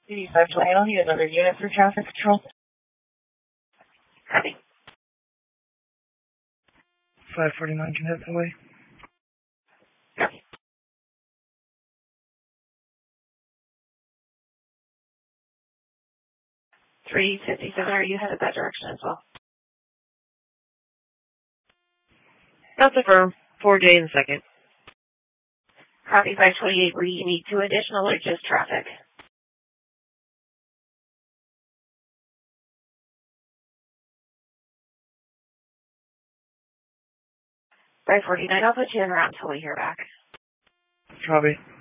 85 Lionel, you another unit for traffic control. Copy. 549 can head that way. Copy. 357, are you headed that direction as well? That's affirmed. 4J in a second. Copy. 528, we need 2 additional or just traffic? By 49, I'll put you in route until we hear back. Copy.